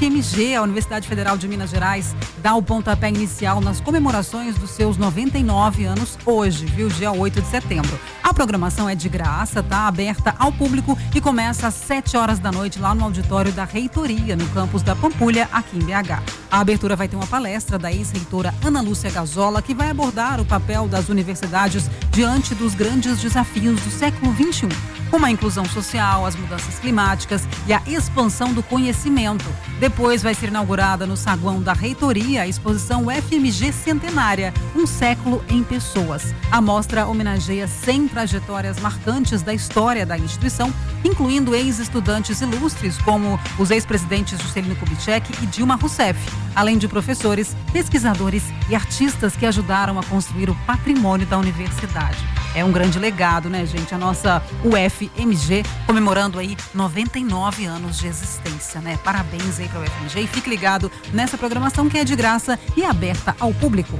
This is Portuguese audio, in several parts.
UFMG, a Universidade Federal de Minas Gerais, dá o pontapé inicial nas comemorações dos seus 99 anos hoje, viu? Dia 8 de setembro. A programação é de graça, tá? Aberta ao público e começa às 7 horas da noite lá no auditório da Reitoria, no campus da Pampulha, aqui em BH. A abertura vai ter uma palestra da ex-reitora Ana Lúcia Gazola, que vai abordar o papel das universidades diante dos grandes desafios do século XXI, como a inclusão social, as mudanças climáticas e a expansão do conhecimento. Depois vai ser inaugurada no saguão da Reitoria a exposição UFMG Centenária, um século em pessoas. A mostra homenageia 100 trajetórias marcantes da história da instituição, incluindo ex-estudantes ilustres como os ex-presidentes Juscelino Kubitschek e Dilma Rousseff, além de professores, pesquisadores e artistas que ajudaram a construir o patrimônio da universidade. É um grande legado, né, gente? A nossa UFMG comemorando aí 99 anos de existência, né? Parabéns aí para a UFMG e fique ligado nessa programação que é de graça e aberta ao público.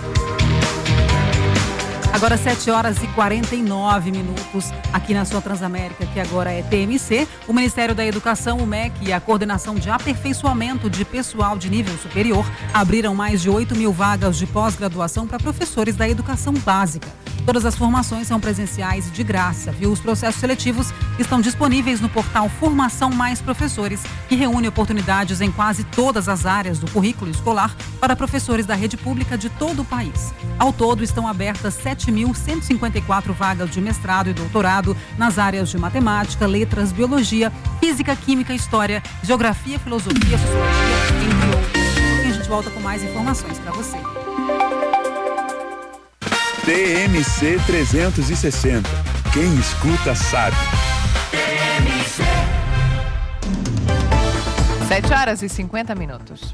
Agora 7 horas e 49 minutos aqui na sua Transamérica, que agora é TMC. O Ministério da Educação, o MEC e a Coordenação de Aperfeiçoamento de Pessoal de Nível Superior abriram mais de 8 mil vagas de pós-graduação para professores da educação básica. Todas as formações são presenciais e de graça, viu? Os processos seletivos estão disponíveis no portal Formação Mais Professores, que reúne oportunidades em quase todas as áreas do currículo escolar para professores da rede pública de todo o país. Ao todo, estão abertas 7.154 vagas de mestrado e doutorado nas áreas de matemática, letras, biologia, física, química, história, geografia, filosofia, sociologia, entre outros. E a gente volta com mais informações para você. TMC 360. Quem escuta sabe. 7 horas e 50 minutos.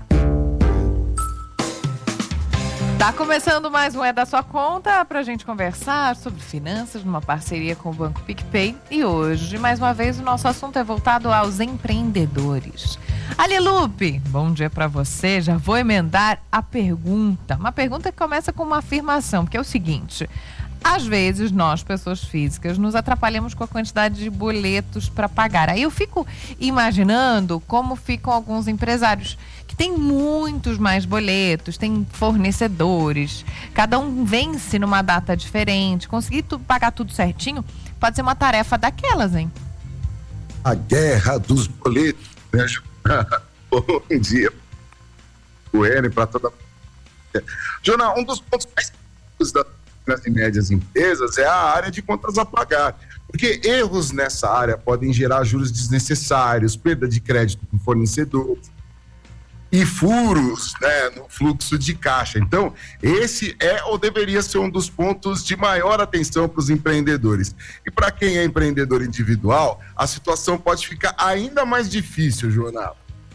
Tá começando mais um É da Sua Conta pra gente conversar sobre finanças numa parceria com o Banco PicPay. E hoje, mais uma vez, o nosso assunto é voltado aos empreendedores. Alilupe, bom dia pra você. Já vou emendar a pergunta. Uma pergunta que começa com uma afirmação, que é o seguinte: às vezes nós, pessoas físicas, nos atrapalhamos com a quantidade de boletos para pagar. Aí eu fico imaginando como ficam alguns empresários que têm muitos mais boletos, têm fornecedores, cada um vence numa data diferente. Conseguir pagar tudo certinho pode ser uma tarefa daquelas, hein? A guerra dos boletos, né? Bom dia. O N para toda. Jornal, um dos pontos mais das e médias empresas é a área de contas a pagar, porque erros nessa área podem gerar juros desnecessários, perda de crédito com fornecedores e furos, né, no fluxo de caixa. Então, esse é ou deveria ser um dos pontos de maior atenção para os empreendedores. E para quem é empreendedor individual, a situação pode ficar ainda mais difícil, Jornal.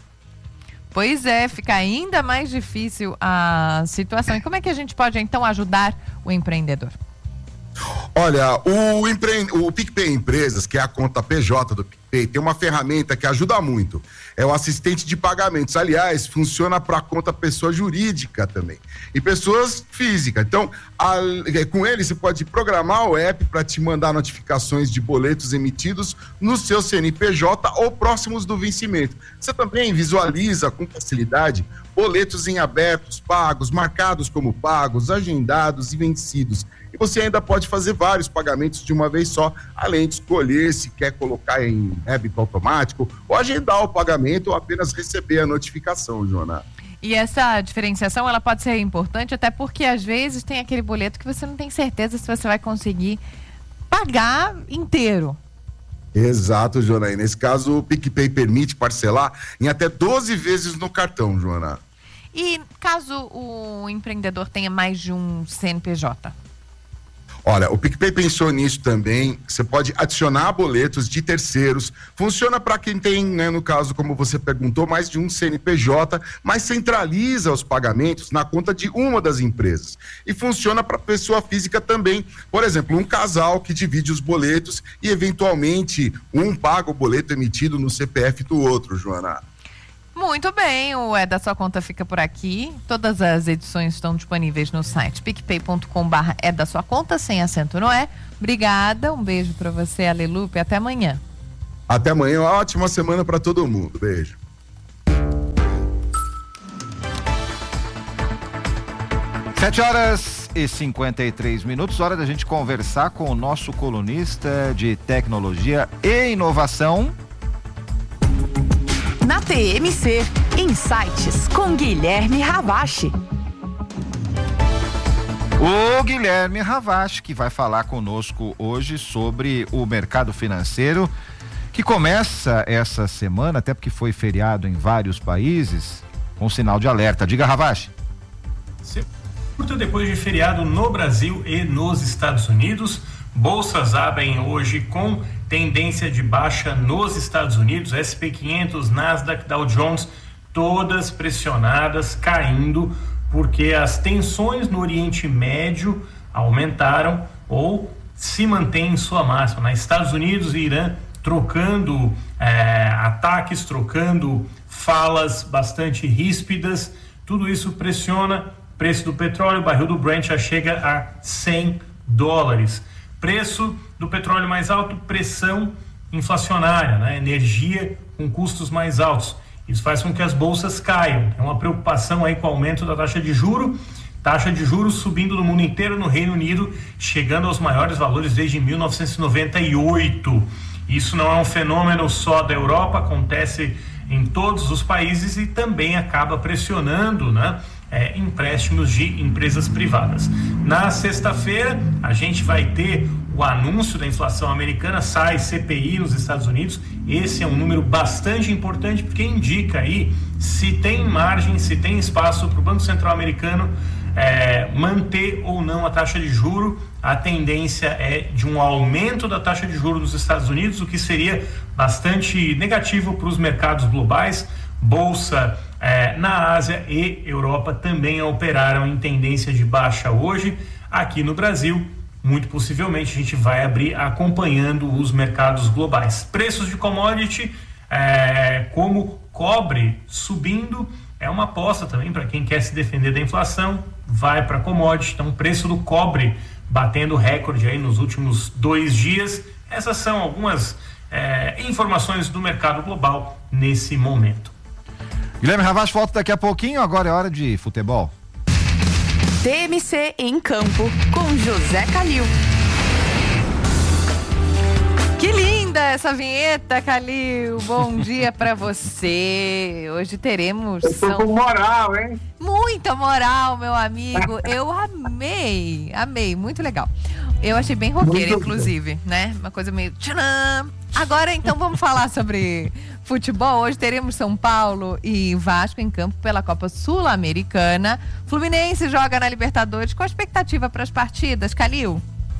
Pois é, fica ainda mais difícil a situação. E como é que a gente pode, então, ajudar o empreendedor? Olha, o PicPay Empresas, que é a conta PJ do PicPay, tem uma ferramenta que ajuda muito. É o assistente de pagamentos. Aliás, funciona para conta pessoa jurídica também. E pessoas físicas. Então, com ele, você pode programar o app para te mandar notificações de boletos emitidos no seu CNPJ ou próximos do vencimento. Você também visualiza com facilidade boletos em abertos, pagos, marcados como pagos, agendados e vencidos. E você ainda pode fazer vários pagamentos de uma vez só, além de escolher se quer colocar em débito automático ou agendar o pagamento ou apenas receber a notificação, Joana. E essa diferenciação, ela pode ser importante até porque às vezes tem aquele boleto que você não tem certeza se você vai conseguir pagar inteiro. Exato, Joana. E nesse caso, o PicPay permite parcelar em até 12 vezes no cartão, Joana. E caso o empreendedor tenha mais de um CNPJ? Olha, o PicPay pensou nisso também. Você pode adicionar boletos de terceiros. Funciona para quem tem, né, no caso, como você perguntou, mais de um CNPJ, mas centraliza os pagamentos na conta de uma das empresas. E funciona para pessoa física também. Por exemplo, um casal que divide os boletos e, eventualmente, um paga o boleto emitido no CPF do outro, Joana. Muito bem, o É da Sua Conta fica por aqui. Todas as edições estão disponíveis no site picpay.com/é da sua conta, sem acento no é. Obrigada, um beijo para você, Alelupe, até amanhã. Até amanhã, uma ótima semana para todo mundo. Beijo. 7h53, hora da gente conversar com o nosso colunista de tecnologia e inovação. Na TMC, Insights com Guilherme Ravache. O Guilherme Ravache, que vai falar conosco hoje sobre o mercado financeiro, que começa essa semana, até porque foi feriado em vários países, com sinal de alerta. Diga, Ravache. Curta depois de feriado no Brasil e nos Estados Unidos, bolsas abrem hoje com tendência de baixa nos Estados Unidos, S&P 500, Nasdaq, Dow Jones, todas pressionadas, caindo, porque as tensões no Oriente Médio aumentaram ou se mantêm em sua máxima. Nos Estados Unidos e Irã trocando ataques, trocando falas bastante ríspidas, tudo isso pressiona o preço do petróleo. O barril do Brent já chega a $100. Preço do petróleo mais alto, pressão inflacionária, né? Energia com custos mais altos. Isso faz com que as bolsas caiam. É uma preocupação aí com o aumento da taxa de juros subindo no mundo inteiro, no Reino Unido, chegando aos maiores valores desde 1998. Isso não é um fenômeno só da Europa, acontece em todos os países e também acaba pressionando, né, empréstimos de empresas privadas. Na sexta-feira, a gente vai ter o anúncio da inflação americana, sai CPI nos Estados Unidos. Esse é um número bastante importante porque indica aí se tem margem, se tem espaço para o Banco Central americano manter ou não a taxa de juro. A tendência é de um aumento da taxa de juros nos Estados Unidos, o que seria bastante negativo para os mercados globais. Bolsa na Ásia e Europa também operaram em tendência de baixa hoje. Aqui no Brasil, muito possivelmente a gente vai abrir acompanhando os mercados globais. Preços de commodity, como cobre subindo, é uma aposta também para quem quer se defender da inflação, vai para commodity. Então, o preço do cobre batendo recorde aí nos últimos 2 dias. Essas são algumas informações do mercado global nesse momento. Guilherme Ravache volta daqui a pouquinho, agora é hora de futebol. TMC em campo com José Calil. Que linda essa vinheta, Calil. Bom dia pra você. Hoje teremos... Eu tô com moral, hein? Muita moral, meu amigo. Eu amei, muito legal. Eu achei bem roqueira, inclusive, né? Uma coisa meio... Tcharam! Agora, então, vamos falar sobre futebol. Hoje teremos São Paulo e Vasco em campo pela Copa Sul-Americana. Fluminense joga na Libertadores. Qual a expectativa para as partidas, Calil?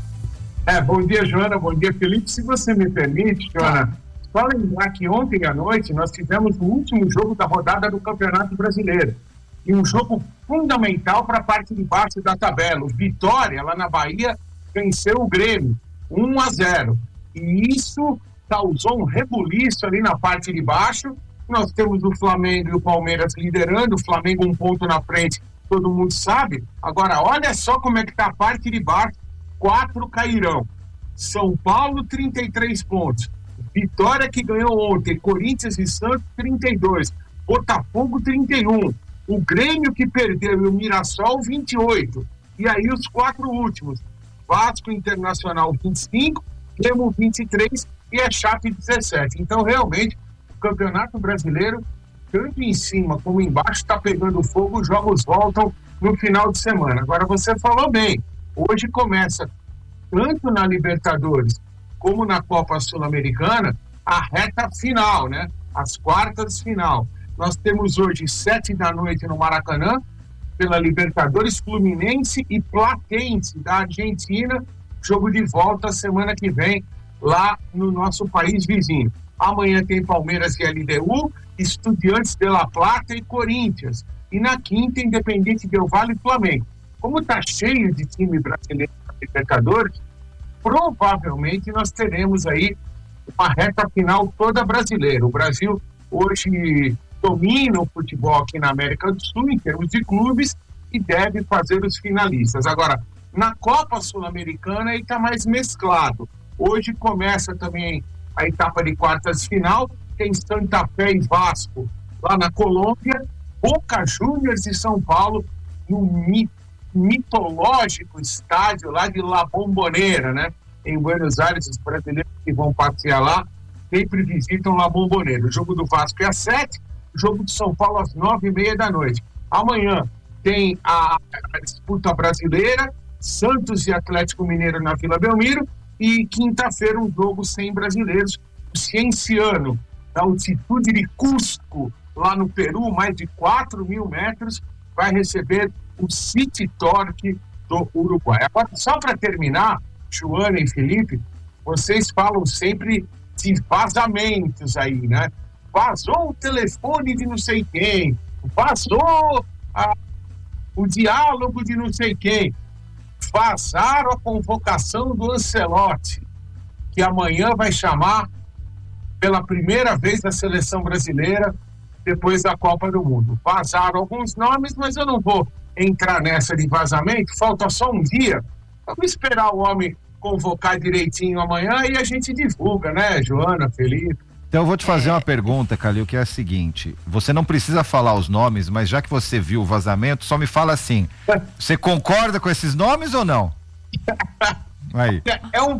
Bom dia, Joana. Bom dia, Felipe. Se você me permite, Joana, só lembrar que ontem à noite nós tivemos o último jogo da rodada do Campeonato Brasileiro. E um jogo fundamental para a parte de baixo da tabela. O Vitória, lá na Bahia, venceu o Grêmio 1-0. E isso causou um rebuliço ali na parte de baixo. Nós temos o Flamengo e o Palmeiras liderando, o Flamengo 1 ponto na frente, todo mundo sabe. Agora, olha só como é que está a parte de baixo. 4 cairão. São Paulo, 33 pontos. Vitória, que ganhou ontem. Corinthians e Santos, 32. Botafogo, 31. O Grêmio, que perdeu, e o Mirassol, 28. E aí os 4 últimos. Vasco, Internacional, 25. Remo, 23. E a Chape, 17. Então, realmente, o Campeonato Brasileiro, tanto em cima como embaixo, está pegando fogo. Os jogos voltam no final de semana. Agora, você falou bem. Hoje começa, tanto na Libertadores como na Copa Sul-Americana, a reta final, né? As quartas de final. Nós temos hoje 7 da noite no Maracanã, pela Libertadores, Fluminense e Platense da Argentina, jogo de volta semana que vem, lá no nosso país vizinho. Amanhã tem Palmeiras e LDU, Estudiantes de La Plata e Corinthians. E na quinta, Independente Del Valle e Flamengo. Como está cheio de time brasileiro na Libertadores, provavelmente nós teremos aí uma reta final toda brasileira. O Brasil hoje domina o futebol aqui na América do Sul, em termos de clubes, e deve fazer os finalistas. Agora, na Copa Sul-Americana, aí está mais mesclado. Hoje começa também a etapa de quartas de final, tem Santa Fé e Vasco lá na Colômbia, Boca Juniors e São Paulo no mitológico estádio lá de La Bombonera, né? Em Buenos Aires, os brasileiros que vão passear lá sempre visitam La Bombonera. O jogo do Vasco é às 7, o jogo de São Paulo às 9h30 da noite. Amanhã tem a disputa brasileira, Santos e Atlético Mineiro na Vila Belmiro, e quinta-feira um jogo sem brasileiros, o Cienciano, da altitude de Cusco, lá no Peru, mais de 4.000 metros, vai receber o City Torque do Uruguai. Agora, só para terminar, Joana e Felipe, vocês falam sempre de vazamentos aí, né? Vazou o telefone de não sei quem, vazou o diálogo de não sei quem, vazaram a convocação do Ancelotti, que amanhã vai chamar pela primeira vez a seleção brasileira depois da Copa do Mundo. Vazaram alguns nomes, mas eu não vou entrar nessa de vazamento, falta só um dia. Vamos esperar o homem convocar direitinho amanhã e a gente divulga, né, Joana, Felipe? Então eu vou te fazer uma pergunta, Calil, que é a seguinte: você não precisa falar os nomes, mas já que você viu o vazamento, só me fala assim, você concorda com esses nomes ou não? Aí. É um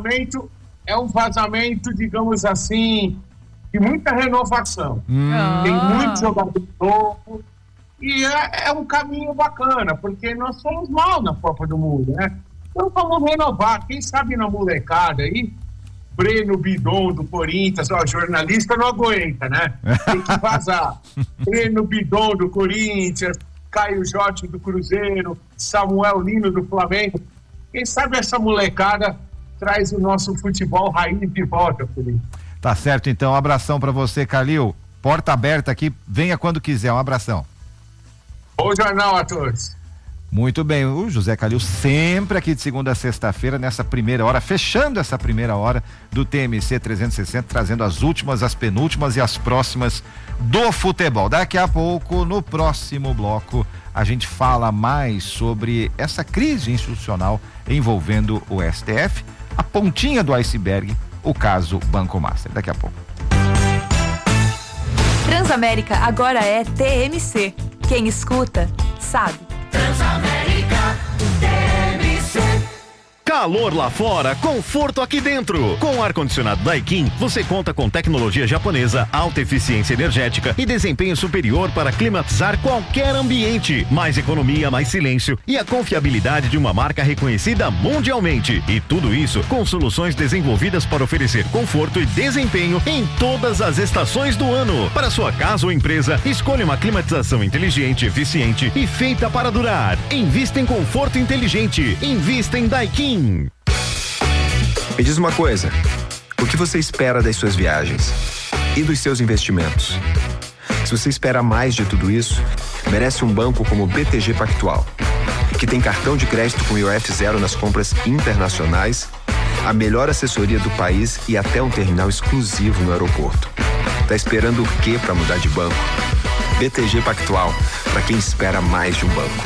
vazamento, digamos assim, de muita renovação. Tem muito jogador novo e é um caminho bacana, porque nós fomos mal na Copa do Mundo, né? Então vamos renovar, quem sabe na molecada aí, Breno Bidon do Corinthians, jornalista não aguenta, né? Tem que vazar. Breno Bidon do Corinthians, Caio Jorge do Cruzeiro, Samuel Lino do Flamengo. Quem sabe essa molecada traz o nosso futebol raiz de volta, Felipe. Tá certo, então. Um abração pra você, Calil. Porta aberta aqui, venha quando quiser. Um abração. Bom jornal a todos. Muito bem, o José Calil sempre aqui de segunda a sexta-feira, nessa primeira hora, fechando essa primeira hora do TMC 360, trazendo as últimas, as penúltimas e as próximas do futebol. Daqui a pouco, no próximo bloco, a gente fala mais sobre essa crise institucional envolvendo o STF, a pontinha do iceberg, o caso Banco Master. Daqui a pouco. Transamérica agora é TMC. Quem escuta, sabe. Transamérica, TMC. Calor lá fora, conforto aqui dentro. Com o ar-condicionado Daikin, você conta com tecnologia japonesa, alta eficiência energética e desempenho superior para climatizar qualquer ambiente. Mais economia, mais silêncio e a confiabilidade de uma marca reconhecida mundialmente. E tudo isso com soluções desenvolvidas para oferecer conforto e desempenho em todas as estações do ano. Para sua casa ou empresa, escolha uma climatização inteligente, eficiente e feita para durar. Invista em conforto inteligente. Invista em Daikin. Me diz uma coisa, o que você espera das suas viagens e dos seus investimentos? Se você espera mais de tudo isso, merece um banco como o BTG Pactual, que tem cartão de crédito com IOF zero nas compras internacionais, a melhor assessoria do país e até um terminal exclusivo no aeroporto. Tá esperando o quê para mudar de banco? BTG Pactual, para quem espera mais de um banco.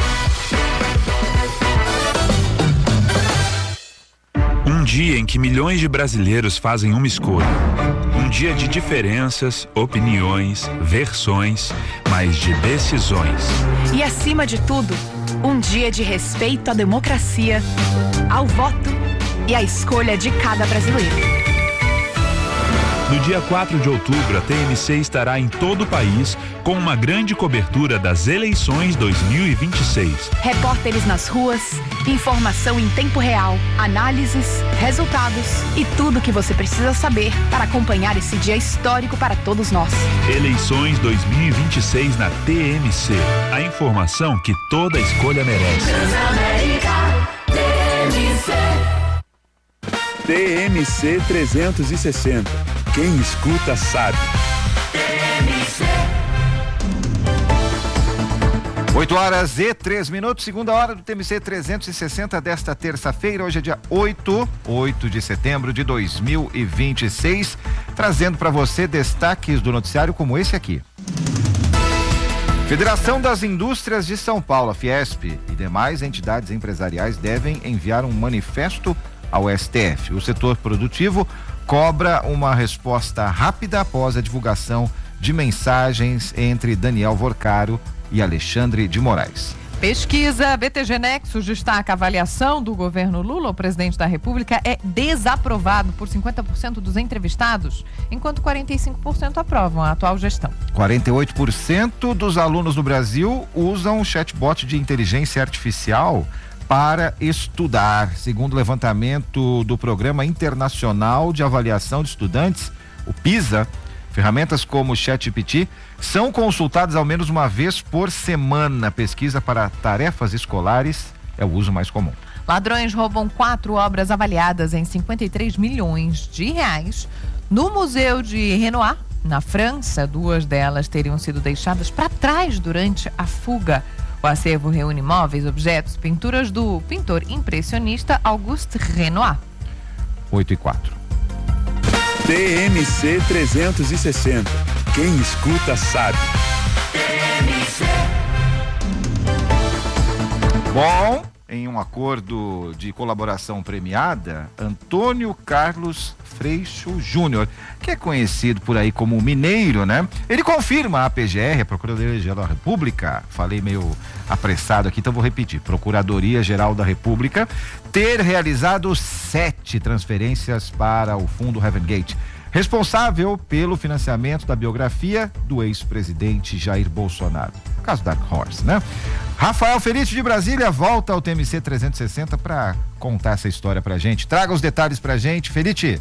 Um dia em que milhões de brasileiros fazem uma escolha. Um dia de diferenças, opiniões, versões, mas de decisões. E acima de tudo, um dia de respeito à democracia, ao voto e à escolha de cada brasileiro. No dia 4 de outubro, a TMC estará em todo o país com uma grande cobertura das eleições 2026. Repórteres nas ruas, informação em tempo real, análises, resultados e tudo o que você precisa saber para acompanhar esse dia histórico para todos nós. Eleições 2026 na TMC. A informação que toda escolha merece. Transamérica, TMC. TMC 360. Quem escuta sabe. 8h03, segunda hora do TMC 360 desta terça-feira. Hoje é dia 8 de setembro de 2026, trazendo para você destaques do noticiário como esse aqui. Federação das Indústrias de São Paulo, a Fiesp, e demais entidades empresariais devem enviar um manifesto ao STF. O setor produtivo cobra uma resposta rápida após a divulgação de mensagens entre Daniel Vorcaro e Alexandre de Moraes. Pesquisa BTG Nexus destaca a avaliação do governo Lula, o presidente da República, é desaprovado por 50% dos entrevistados, enquanto 45% aprovam a atual gestão. 48% dos alunos no Brasil usam chatbot de inteligência artificial para estudar, segundo o levantamento do Programa Internacional de Avaliação de Estudantes, o PISA. Ferramentas como o ChatGPT são consultadas ao menos uma vez por semana. Pesquisa para tarefas escolares é o uso mais comum. Ladrões roubam 4 obras avaliadas em 53 milhões de reais no Museu de Renoir, na França. 2 delas teriam sido deixadas para trás durante a fuga. O acervo reúne móveis, objetos, pinturas do pintor impressionista Auguste Renoir. 8h04. TMC 360. Quem escuta sabe. Bom, em um acordo de colaboração premiada, Antônio Carlos Freixo Júnior, que é conhecido por aí como Mineiro, né? Ele confirma a PGR, a Procuradoria-Geral da República, falei meio apressado aqui, então vou repetir, Procuradoria-Geral da República, ter realizado 7 transferências para o fundo Heaven Gate, responsável pelo financiamento da biografia do ex-presidente Jair Bolsonaro. Caso Dark Horse, né? Rafael Felício de Brasília volta ao TMC 360 para contar essa história pra gente. Traga os detalhes pra gente, Felício.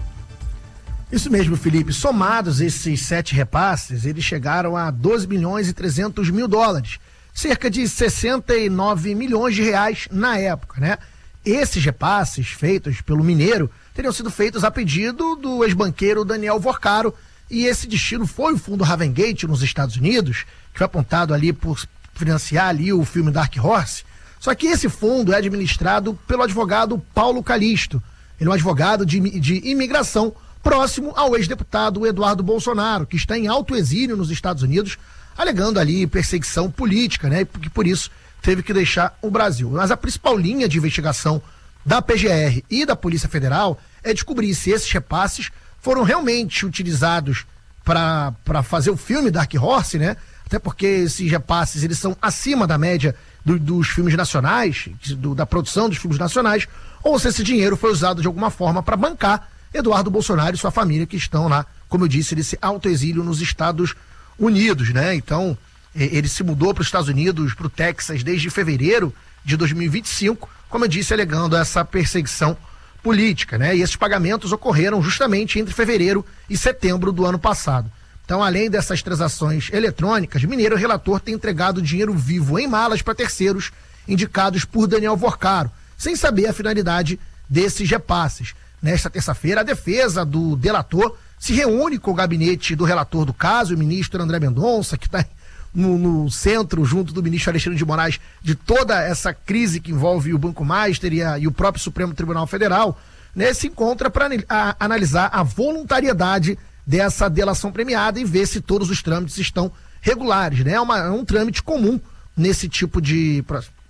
Isso mesmo, Felipe. Somados esses 7 repasses, eles chegaram a 12 milhões e 300 mil dólares. Cerca de 69 milhões de reais na época, né? Esses repasses feitos pelo Mineiro teriam sido feitos a pedido do ex-banqueiro Daniel Vorcaro, e esse destino foi o fundo Heaven Gate nos Estados Unidos, que foi apontado ali por financiar ali o filme Dark Horse. Só que esse fundo é administrado pelo advogado Paulo Calixto. Ele é um advogado de imigração próximo ao ex-deputado Eduardo Bolsonaro, que está em alto exílio nos Estados Unidos, alegando ali perseguição política, né? E por isso teve que deixar o Brasil. Mas a principal linha de investigação da PGR e da Polícia Federal é descobrir se esses repasses foram realmente utilizados para fazer o filme Dark Horse, né? Até porque esses repasses, eles são acima da média dos filmes nacionais, da produção dos filmes nacionais, ou se esse dinheiro foi usado de alguma forma para bancar Eduardo Bolsonaro e sua família, que estão lá, como eu disse, nesse autoexílio nos Estados Unidos, né? Então, ele se mudou para os Estados Unidos, para o Texas, desde fevereiro de 2025, como eu disse, alegando essa perseguição política, né? E esses pagamentos ocorreram justamente entre fevereiro e setembro do ano passado. Então, além dessas transações eletrônicas, Mineiro, o relator, tem entregado dinheiro vivo em malas para terceiros indicados por Daniel Vorcaro, sem saber a finalidade desses repasses. Nesta terça-feira, a defesa do delator se reúne com o gabinete do relator do caso, o ministro André Mendonça, que está no centro, junto do ministro Alexandre de Moraes, de toda essa crise que envolve o Banco Master e o próprio Supremo Tribunal Federal, né, se encontra para analisar a voluntariedade dessa delação premiada e ver se todos os trâmites estão regulares, né? É um trâmite comum desse tipo de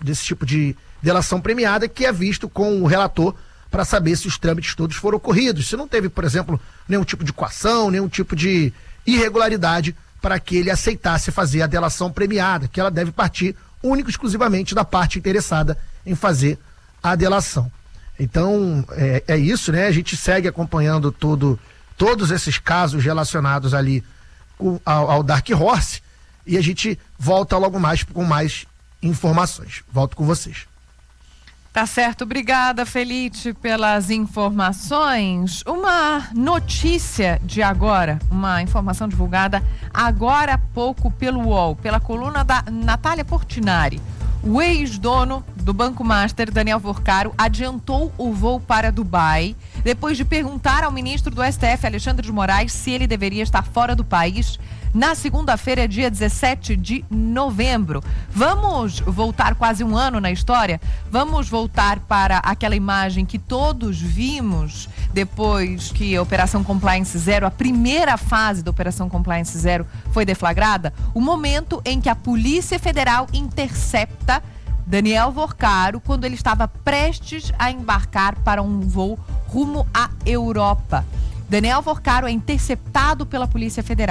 delação premiada, que é visto com o relator para saber se os trâmites todos foram ocorridos, se não teve, por exemplo, nenhum tipo de coação, nenhum tipo de irregularidade para que ele aceitasse fazer a delação premiada, que ela deve partir única e exclusivamente da parte interessada em fazer a delação. Então, é isso, né? A gente segue acompanhando todos esses casos relacionados ali ao Dark Horse, e a gente volta logo mais com mais informações. Volto com vocês. Tá certo, obrigada, Felite, pelas informações. Uma notícia de agora, uma informação divulgada agora há pouco pelo UOL, pela coluna da Natália Portinari. O ex-dono do Banco Master, Daniel Vorcaro, adiantou o voo para Dubai depois de perguntar ao ministro do STF, Alexandre de Moraes, se ele deveria estar fora do país na segunda-feira, dia 17 de novembro. Vamos voltar quase um ano na história? Vamos voltar para aquela imagem que todos vimos depois que a Operação Compliance Zero, a primeira fase da Operação Compliance Zero, foi deflagrada? O momento em que a Polícia Federal intercepta Daniel Vorcaro quando ele estava prestes a embarcar para um voo rumo à Europa. Daniel Vorcaro é interceptado pela Polícia Federal.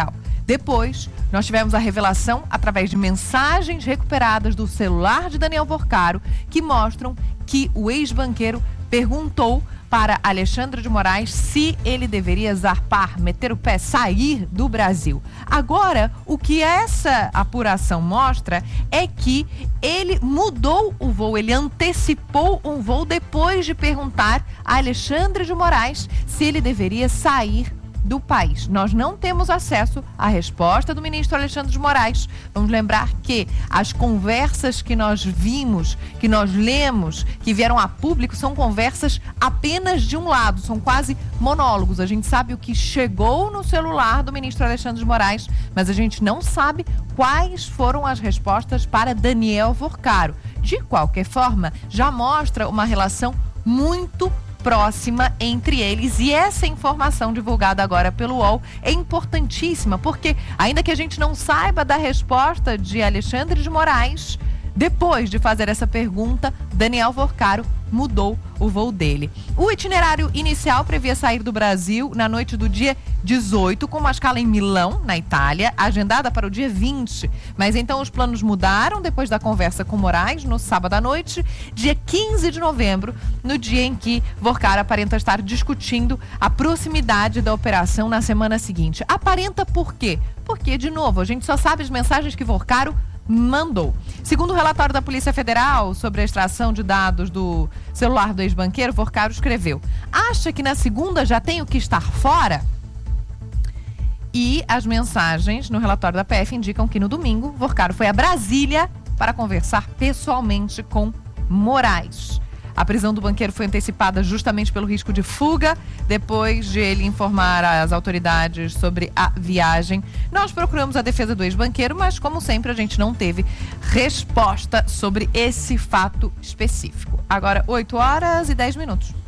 Depois, nós tivemos a revelação através de mensagens recuperadas do celular de Daniel Vorcaro, que mostram que o ex-banqueiro perguntou para Alexandre de Moraes se ele deveria zarpar, meter o pé, sair do Brasil. Agora, o que essa apuração mostra é que ele mudou o voo, ele antecipou um voo depois de perguntar a Alexandre de Moraes se ele deveria sair do país. Nós não temos acesso à resposta do ministro Alexandre de Moraes. Vamos lembrar que as conversas que nós vimos, que nós lemos, que vieram a público, são conversas apenas de um lado, são quase monólogos. A gente sabe o que chegou no celular do ministro Alexandre de Moraes, mas a gente não sabe quais foram as respostas para Daniel Vorcaro. De qualquer forma, já mostra uma relação muito próxima entre eles, e essa informação divulgada agora pelo UOL é importantíssima, porque ainda que a gente não saiba da resposta de Alexandre de Moraes, depois de fazer essa pergunta, Daniel Vorcaro mudou o voo dele. O itinerário inicial previa sair do Brasil na noite do dia 18, com uma escala em Milão, na Itália, agendada para o dia 20. Mas então os planos mudaram depois da conversa com Moraes, no sábado à noite, dia 15 de novembro, no dia em que Vorcaro aparenta estar discutindo a proximidade da operação na semana seguinte. Aparenta por quê? Porque, de novo, a gente só sabe as mensagens que Vorcaro mandou. Segundo o relatório da Polícia Federal sobre a extração de dados do celular do ex-banqueiro, Vorcaro escreveu: acha que na segunda já tenho que estar fora? E as mensagens no relatório da PF indicam que no domingo, Vorcaro foi a Brasília para conversar pessoalmente com Moraes. A prisão do banqueiro foi antecipada justamente pelo risco de fuga, depois de ele informar as autoridades sobre a viagem. Nós procuramos a defesa do ex-banqueiro, mas, como sempre, a gente não teve resposta sobre esse fato específico. Agora, 8 horas e 10 minutos.